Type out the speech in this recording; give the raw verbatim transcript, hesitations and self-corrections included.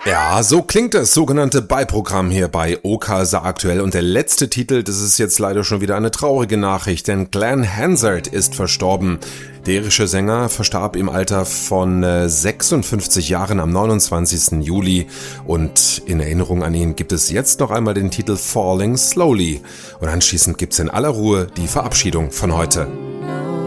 Ja, so klingt das sogenannte Beiprogramm hier bei O K S A aktuell. Und der letzte Titel, das ist jetzt leider schon wieder eine traurige Nachricht, denn Glenn Hansard ist verstorben. Der irische Sänger verstarb im Alter von sechsundfünfzig Jahren am neunundzwanzigsten Juli. Und in Erinnerung an ihn gibt es jetzt noch einmal den Titel Falling Slowly. Und anschließend gibt's in aller Ruhe die Verabschiedung von heute.